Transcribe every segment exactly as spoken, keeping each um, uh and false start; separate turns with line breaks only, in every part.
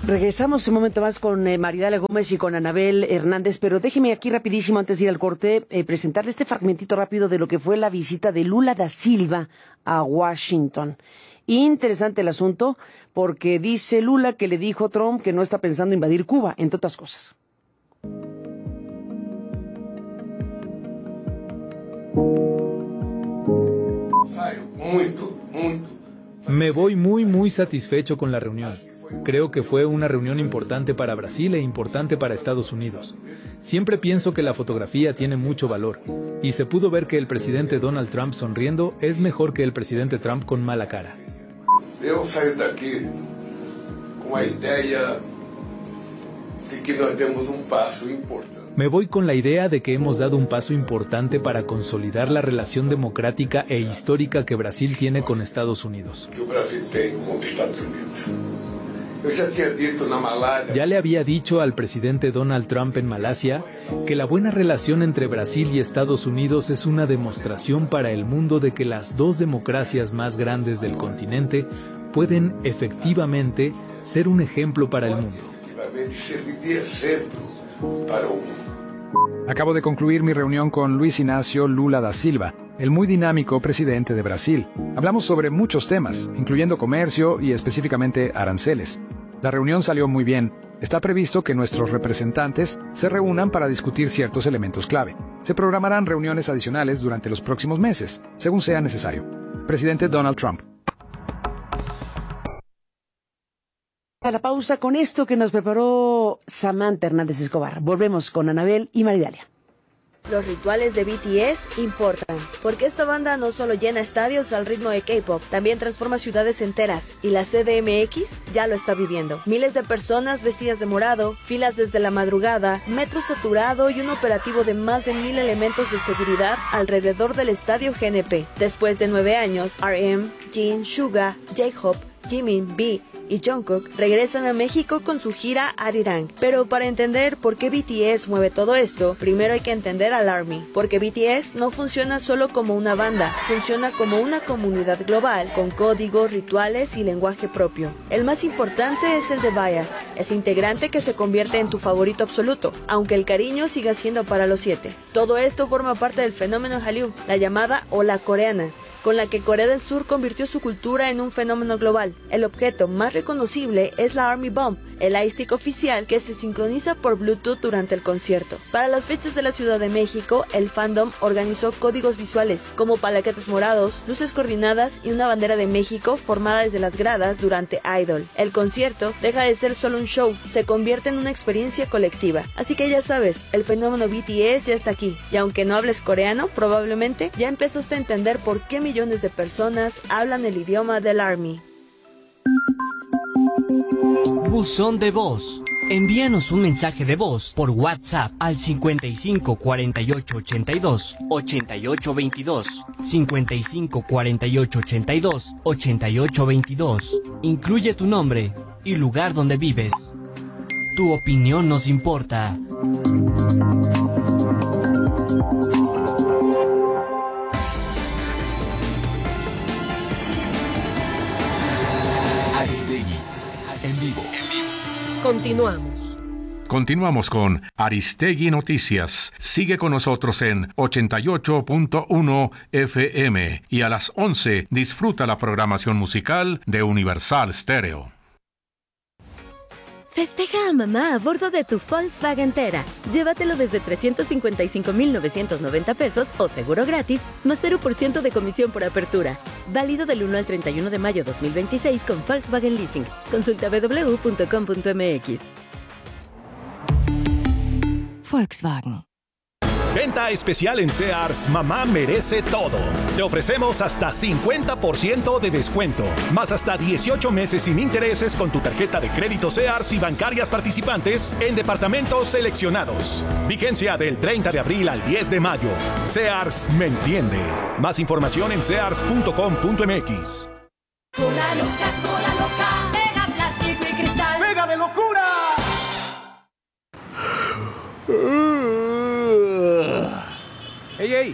Regresamos un momento más con eh, Maridalia Gómez y con Anabel Hernández, pero déjeme aquí rapidísimo, antes de ir al corte, eh, presentarle este fragmentito rápido de lo que fue la visita de Lula da Silva a Washington. Interesante el asunto, porque dice Lula que le dijo a Trump que no está pensando invadir Cuba, entre otras cosas.
Me voy muy muy satisfecho con la reunión. Creo que fue una reunión importante para Brasil e importante para Estados Unidos. Siempre pienso que la fotografía tiene mucho valor, y se pudo ver que el presidente Donald Trump sonriendo es mejor que el presidente Trump con mala cara.
Eu saio daqui com a ideia de que nós demos um passo importante.
Me voy con la idea de que hemos dado un paso importante para consolidar la relación democrática e histórica que Brasil tiene con Estados Unidos.
Que o Brasil tem com os Estados Unidos. Eu já tinha dito na Malásia.
Ya le había dicho al presidente Donald Trump en Malasia que la buena relación entre Brasil y Estados Unidos es una demostración para el mundo de que las dos democracias más grandes del continente pueden efectivamente ser un ejemplo para el mundo.
Acabo de concluir mi reunión con Luis Inácio Lula da Silva, el muy dinámico presidente de Brasil. Hablamos sobre muchos temas, incluyendo comercio y específicamente aranceles. La reunión salió muy bien. Está previsto que nuestros representantes se reúnan para discutir ciertos elementos clave. Se programarán reuniones adicionales durante los próximos meses, según sea necesario. Presidente Donald Trump.
A la pausa con esto que nos preparó Samantha Hernández Escobar. Volvemos con Anabel y Maridalia.
Los rituales de B T S importan, porque esta banda no solo llena estadios al ritmo de K-pop, también transforma ciudades enteras, y la C D M X ya lo está viviendo. Miles de personas vestidas de morado, filas desde la madrugada, metro saturado y un operativo de más de mil elementos de seguridad alrededor del estadio G N P. Después de nueve años, R M, Jin, Suga, J-Hope, Jimin, V y Jungkook regresan a México con su gira Arirang. Pero para entender por qué B T S mueve todo esto, primero hay que entender al ARMY, porque B T S no funciona solo como una banda, funciona como una comunidad global, con códigos, rituales y lenguaje propio. El más importante es el de Bias, ese integrante que se convierte en tu favorito absoluto, aunque el cariño siga siendo para los siete. Todo esto forma parte del fenómeno Hallyu, la llamada ola coreana, con la que Corea del Sur convirtió su cultura en un fenómeno global. El objeto más reconocible es la Army Bomb, el iStick oficial que se sincroniza por Bluetooth durante el concierto. Para las fechas de la Ciudad de México, el fandom organizó códigos visuales, como palaquetes morados, luces coordinadas y una bandera de México formada desde las gradas durante Idol. El concierto deja de ser solo un show, se convierte en una experiencia colectiva. Así que ya sabes, el fenómeno B T S ya está aquí, y aunque no hables coreano, probablemente ya empezaste a entender por qué millones millones de personas hablan el idioma del ARMY.
Buzón de voz. Envíanos un mensaje de voz por WhatsApp al cincuenta y cinco cuarenta y ocho ochenta y dos ochenta y ocho veintidós, cincuenta y cinco cuarenta y ocho ochenta y dos ochenta y ocho veintidós. Incluye tu nombre y lugar donde vives. Tu opinión nos importa.
En vivo.
Continuamos.
Continuamos con Aristegui Noticias. Sigue con nosotros en ochenta y ocho punto uno F M y a las once disfruta la programación musical de Universal Stereo.
Festeja a mamá a bordo de tu Volkswagen Tera. Llévatelo desde trescientos cincuenta y cinco mil novecientos noventa pesos o seguro gratis, más cero por ciento de comisión por apertura. Válido del uno al treinta y uno de mayo dos mil veintiséis con Volkswagen Leasing. Consulta w w w punto com punto m x.
Volkswagen.
Venta especial en Sears, mamá merece todo. Te ofrecemos hasta cincuenta por ciento de descuento, más hasta dieciocho meses sin intereses con tu tarjeta de crédito Sears y bancarias participantes en departamentos seleccionados. Vigencia del treinta de abril al diez de mayo. Sears me entiende. Más información en sears punto com punto m x.
Cola loca, cola loca, mega plástico y cristal.
¡Mega de locura!
¡Ey, ey!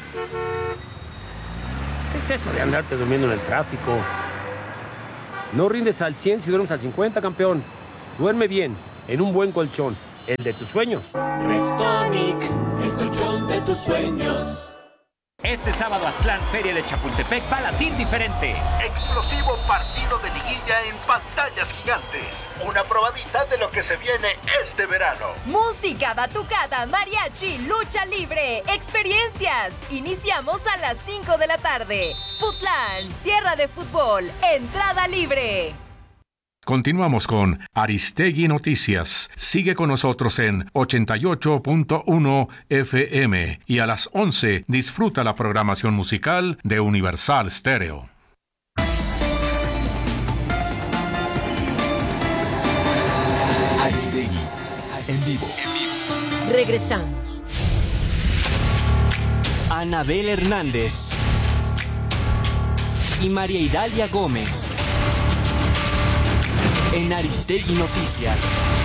¿Qué es eso de andarte durmiendo en el tráfico? No rindes al cien si duermes al cincuenta, campeón. Duerme bien, en un buen colchón, el de tus sueños.
Restonic, el colchón de tus sueños.
Este sábado Aztlán Feria de Chapultepec va a latir diferente.
Explosivo partido de liguilla en pantallas gigantes. Una probadita de lo que se viene este verano.
Música, batucada, mariachi, lucha libre, experiencias. Iniciamos a las cinco de la tarde. Futlán, tierra de fútbol, entrada libre.
Continuamos con Aristegui Noticias. Sigue con nosotros en ochenta y ocho punto uno F M y a las once disfruta la programación musical de Universal Stereo.
Aristegui, en vivo.
Regresamos. Anabel Hernández y María Idalia Gómez en Aristegui Noticias.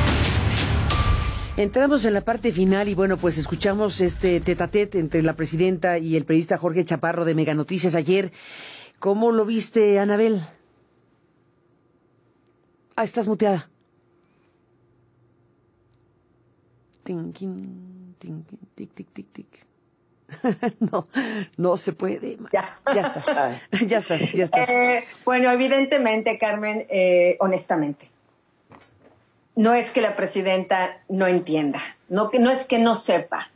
Entramos en la parte final y bueno, pues escuchamos este tete-a-tete entre la presidenta y el periodista Jorge Chaparro de Mega Noticias ayer. ¿Cómo lo viste, Anabel? Ah, estás muteada. Tinkin, tinkin, tic, tic, tic, tic. No, no se puede.
Ya,
ya estás, ya estás, ya estás.
Eh, bueno, evidentemente, Carmen, eh, honestamente, no es que la presidenta no entienda, no, que, no es que no sepa,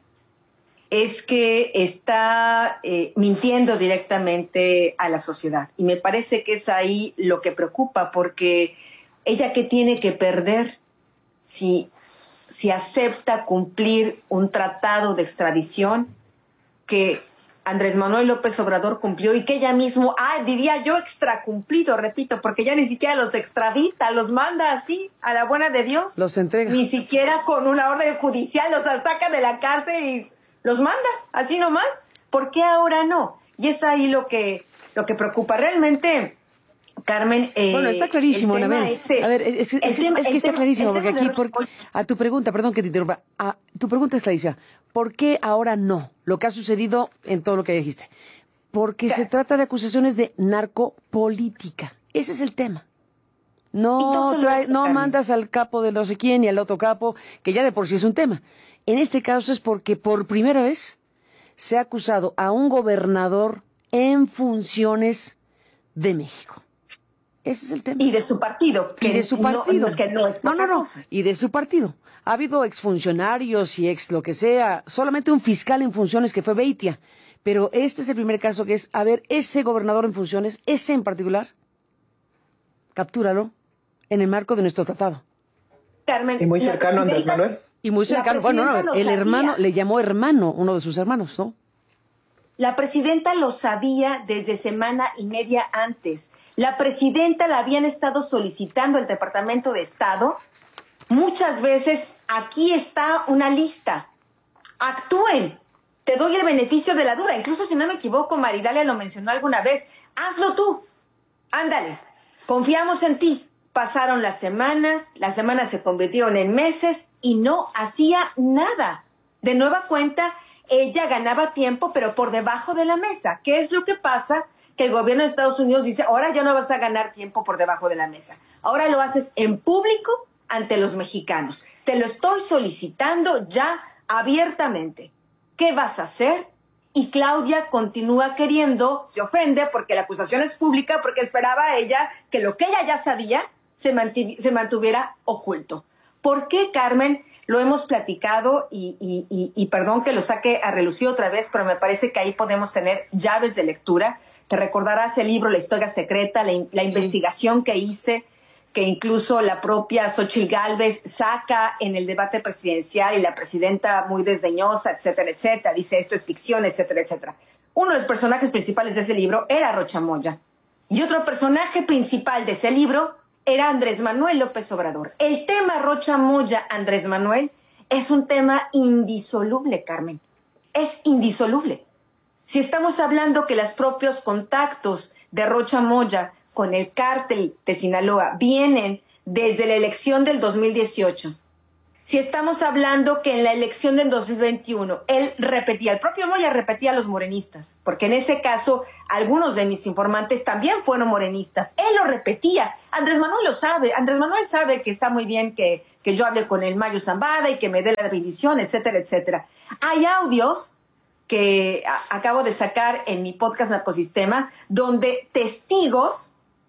es que está eh, mintiendo directamente a la sociedad. Y me parece que es ahí lo que preocupa, porque ella ¿qué tiene que perder si, si acepta cumplir un tratado de extradición que Andrés Manuel López Obrador cumplió y que ella mismo, ah, diría yo extracumplido, repito, porque ya ni siquiera los extradita, los manda así, a la buena de Dios.
Los entrega.
Ni siquiera con una orden judicial, los saca de la cárcel y los manda, así nomás. ¿Por qué ahora no? Y es ahí lo que, lo que preocupa. Realmente, Carmen... Eh,
bueno, está clarísimo, Anabel.
Este,
a ver, es, es, es, tema, es que está tema, clarísimo, porque aquí, por, a tu pregunta, perdón que te interrumpa, a, tu pregunta es clarísima. ¿Por qué ahora no? Lo que ha sucedido en todo lo que dijiste. Porque se trata de acusaciones de narcopolítica. Ese es el tema. No, trae, no mandas al capo de no sé quién y al otro capo, que ya de por sí es un tema. En este caso es porque por primera vez se ha acusado a un gobernador en funciones de México. Ese es el tema.
Y de su partido.
Que y de su partido.
No, que no, es
no, no, no. Y de su partido. Ha habido exfuncionarios y ex lo que sea, solamente un fiscal en funciones que fue Beitia. Pero este es el primer caso que es, a ver, ese gobernador en funciones, ese en particular, captúralo en el marco de nuestro tratado.
Carmen,
y muy cercano a Andrés Manuel.
Y muy cercano, bueno, no, el hermano, le llamó hermano, uno de sus hermanos, ¿no?
La presidenta lo sabía desde semana y media antes. La presidenta la habían estado solicitando el Departamento de Estado muchas veces. Aquí está una lista. Actúen. Te doy el beneficio de la duda. Incluso si no me equivoco, Maridalia lo mencionó alguna vez. Hazlo tú. Ándale. Confiamos en ti. Pasaron las semanas, las semanas se convirtieron en meses y no hacía nada. De nueva cuenta, ella ganaba tiempo, pero por debajo de la mesa. ¿Qué es lo que pasa? Que el gobierno de Estados Unidos dice, ahora ya no vas a ganar tiempo por debajo de la mesa. Ahora lo haces en público ante los mexicanos. Te lo estoy solicitando ya abiertamente. ¿Qué vas a hacer? Y Claudia continúa queriendo, se ofende porque la acusación es pública, porque esperaba ella que lo que ella ya sabía se, mantiv- se mantuviera oculto. ¿Por qué, Carmen? Lo hemos platicado y, y, y, y perdón que lo saque a relucir otra vez, pero me parece que ahí podemos tener llaves de lectura. Te recordarás el libro La Historia Secreta, la, la investigación que hice, que incluso la propia Xóchitl Gálvez saca en el debate presidencial y la presidenta muy desdeñosa, etcétera, etcétera, dice esto es ficción, etcétera, etcétera. Uno de los personajes principales de ese libro era Rocha Moya. Y otro personaje principal de ese libro era Andrés Manuel López Obrador. El tema Rocha Moya, Andrés Manuel, es un tema indisoluble, Carmen. Es indisoluble. Si estamos hablando que los propios contactos de Rocha Moya con el cártel de Sinaloa vienen desde la elección del dos mil dieciocho, si estamos hablando que en la elección del dos mil veintiuno él repetía, el propio Moya repetía a los morenistas, porque en ese caso algunos de mis informantes también fueron morenistas, él lo repetía, Andrés Manuel lo sabe, Andrés Manuel sabe que está muy bien que, que yo hable con el Mayo Zambada y que me dé la bendición, etcétera, etcétera. Hay audios que a, acabo de sacar en mi podcast Narcosistema, donde testigos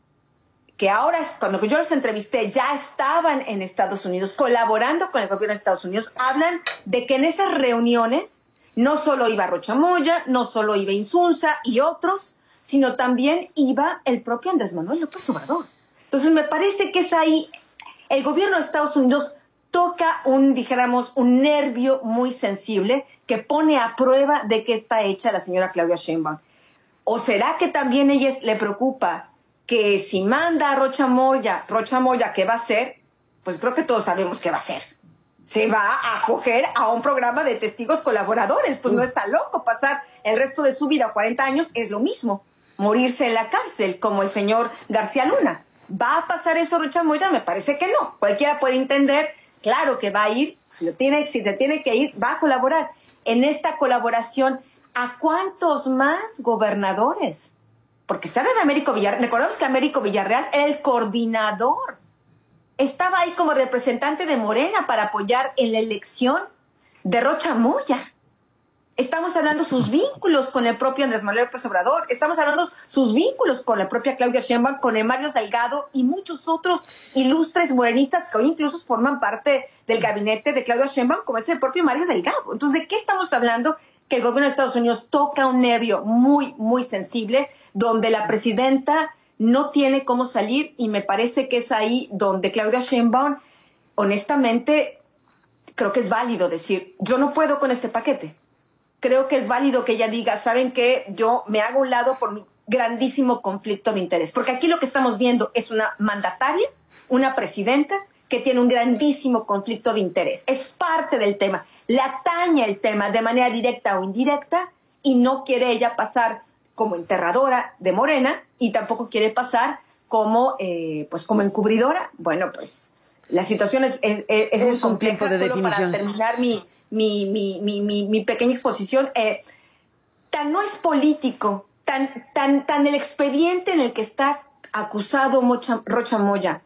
que ahora, cuando yo los entrevisté, ya estaban en Estados Unidos, colaborando con el gobierno de Estados Unidos, hablan de que en esas reuniones no solo iba Rocha Moya, no solo iba Insunza y otros, sino también iba el propio Andrés Manuel López Obrador. Entonces me parece que es ahí, el gobierno de Estados Unidos toca un, dijéramos, un nervio muy sensible que pone a prueba de qué está hecha la señora Claudia Sheinbaum. ¿O será que también a ella le preocupa que si manda a Rocha Moya, Rocha Moya, ¿qué va a hacer? Pues creo que todos sabemos qué va a hacer. Se va a acoger a un programa de testigos colaboradores. Pues no está loco. Pasar el resto de su vida, cuarenta años, es lo mismo. Morirse en la cárcel, como el señor García Luna. ¿Va a pasar eso Rocha Moya? Me parece que no. Cualquiera puede entender, claro que va a ir, si, lo tiene, si se tiene que ir, va a colaborar. En esta colaboración, ¿a cuántos más gobernadores? Porque se habla de Américo Villarreal. Recordemos que Américo Villarreal era el coordinador. Estaba ahí como representante de Morena para apoyar en la elección de Rocha Moya. Estamos hablando sus vínculos con el propio Andrés Manuel López Obrador. Estamos hablando sus vínculos con la propia Claudia Sheinbaum, con el Mario Salgado y muchos otros ilustres morenistas que hoy incluso forman parte del gabinete de Claudia Sheinbaum, como es el propio Mario Delgado. Entonces, ¿de qué estamos hablando? Que el gobierno de Estados Unidos toca un nervio muy, muy sensible, donde la presidenta no tiene cómo salir, y me parece que es ahí donde Claudia Sheinbaum, honestamente, creo que es válido decir, yo no puedo con este paquete. Creo que es válido que ella diga, ¿saben qué? Yo me hago a un lado por mi grandísimo conflicto de interés. Porque aquí lo que estamos viendo es una mandataria, una presidenta, que tiene un grandísimo conflicto de interés. Es parte del tema. Le atañe el tema de manera directa o indirecta, y no quiere ella pasar como enterradora de Morena, y tampoco quiere pasar como, eh, pues como encubridora. Bueno, pues la situación es, es, es, es muy compleja.
Un tiempo de
Solo para terminar mi, mi, mi, mi, mi, mi pequeña exposición, eh, tan no es político, tan, tan, tan el expediente en el que está acusado Mocha, Rocha Moya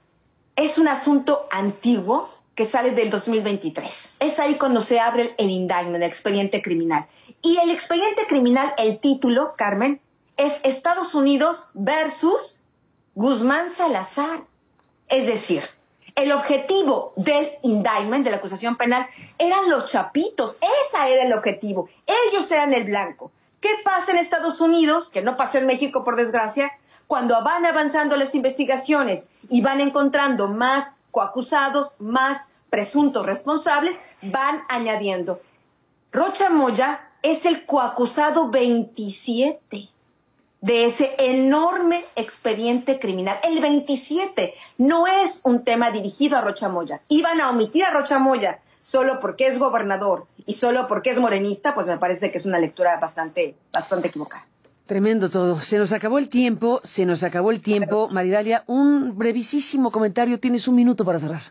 es un asunto antiguo que sale del dos mil veintitrés. Es ahí cuando se abre el indictment, el expediente criminal. Y el expediente criminal, el título, Carmen, es Estados Unidos versus Guzmán Salazar. Es decir, el objetivo del indictment, de la acusación penal, eran los chapitos. Ese era el objetivo. Ellos eran el blanco. ¿Qué pasa en Estados Unidos? Que no pasa en México, por desgracia. Cuando van avanzando las investigaciones y van encontrando más coacusados, más presuntos responsables, van añadiendo. Rocha Moya es el coacusado veintisiete de ese enorme expediente criminal. El veintisiete no es un tema dirigido a Rocha Moya. Iban a omitir a Rocha Moya solo porque es gobernador y solo porque es morenista, pues me parece que es una lectura bastante, bastante equivocada.
Tremendo todo. Se nos acabó el tiempo, se nos acabó el tiempo. Maridalia, un brevísimo comentario. Tienes un minuto para cerrar.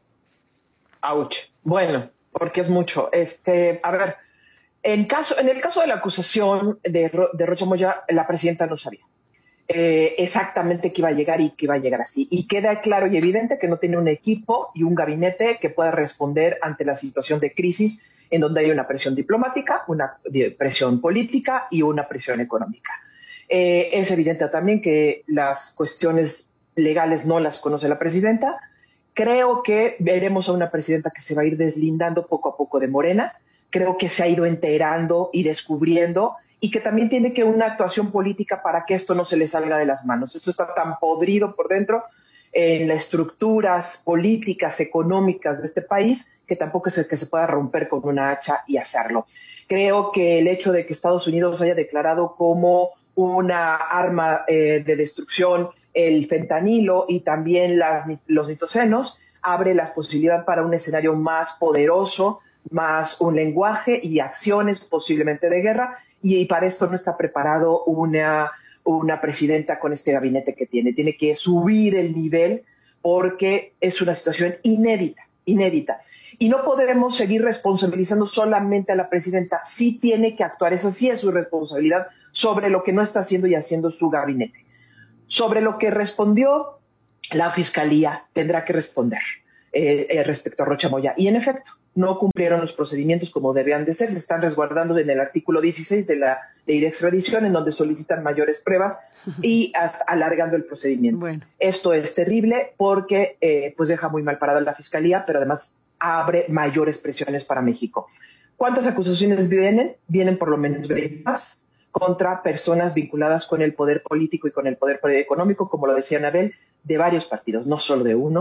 Ouch. Bueno, porque es mucho. Este, a ver, en caso, en el caso de la acusación de, de Rocha Moya, la presidenta no sabía eh, exactamente que iba a llegar y que iba a llegar así. Y queda claro y evidente que no tiene un equipo y un gabinete que pueda responder ante la situación de crisis en donde hay una presión diplomática, una presión política y una presión económica. Eh, es evidente también que las cuestiones legales no las conoce la presidenta. Creo que veremos a una presidenta que se va a ir deslindando poco a poco de Morena. Creo que se ha ido enterando y descubriendo, y que también tiene que una actuación política para que esto no se le salga de las manos. Esto está tan podrido por dentro en las estructuras políticas, económicas de este país, que tampoco es el que se pueda romper con una hacha y hacerlo. Creo que el hecho de que Estados Unidos haya declarado como una arma eh, de destrucción el fentanilo y también las, los nitocenos abre la posibilidad para un escenario más poderoso, más un lenguaje y acciones posiblemente de guerra, y, y para esto no está preparado una, una presidenta con este gabinete que tiene. Tiene que subir el nivel porque es una situación inédita, inédita. Y no podremos seguir responsabilizando solamente a la presidenta. Sí tiene que actuar, esa sí es su responsabilidad sobre lo que no está haciendo y haciendo su gabinete. Sobre lo que respondió la Fiscalía, tendrá que responder eh, eh, respecto a Rocha Moya. Y en efecto, no cumplieron los procedimientos como debían de ser. Se están resguardando en el artículo dieciséis de la ley de extradición, en donde solicitan mayores pruebas y hasta alargando el procedimiento. Bueno. Esto es terrible porque eh, pues deja muy mal parada la Fiscalía, pero además abre mayores presiones para México. ¿Cuántas acusaciones vienen? Vienen por lo menos veinte más contra personas vinculadas con el poder político y con el poder económico, como lo decía Anabel, de varios partidos, no solo de uno.